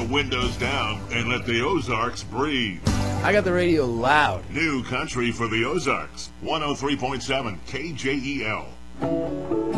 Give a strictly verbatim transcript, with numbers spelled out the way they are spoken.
windows down and let the Ozarks breathe. I got the radio loud. New country for the Ozarks. one oh three point seven K J E L.